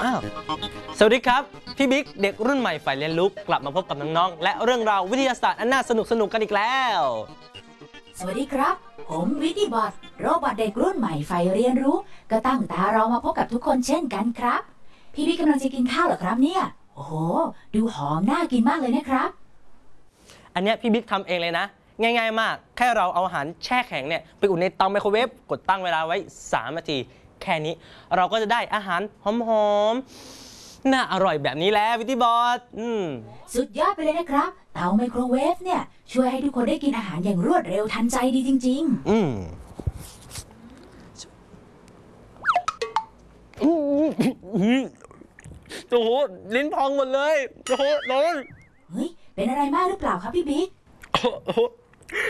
อ้าวสวัสดีครับพี่บิ๊กเด็กรุ่นใหม่ฝ่ายเรียนรู้กลับมาพบกับน้องๆและเรื่องราววิทยาศาสตร์อันน่าสนุกกันอีกแล้วสวัสดีครับผมวิทย์บอทโรบอทเด็กรุ่นใหม่ฝ่ายเรียนรู้ก็ตั้งตารอมาพบกับทุกคนเช่นกันครับพี่บิ๊กกำลังจะกินข้าวเหรอครับเนี่ยโอ้โหดูหอมน่ากินมากเลยนะครับอันนี้พี่บิ๊กทำเองเลยนะง่ายๆมากแค่เราเอาอาหารแช่แข็งเนี่ยไปอุ่นในเตาไมโครเวฟกดตั้งเวลาไว้3 นาทีแค่นี้เราก็จะได้อาหารหอมๆน่าอร่อยแบบนี้แล้ววิทย์บอทสุดยอดไปเลยนะครับเตาไมโครเวฟเนี่ยช่วยให้ทุกคนได้กินอาหารอย่างรวดเร็วทันใจดีจริงๆโอ้โหลิ้นพองหมดเลยโอ้โหร้อนเฮ้ยเป็นอะไรมากหรือเปล่าครับพี่บิ๊ก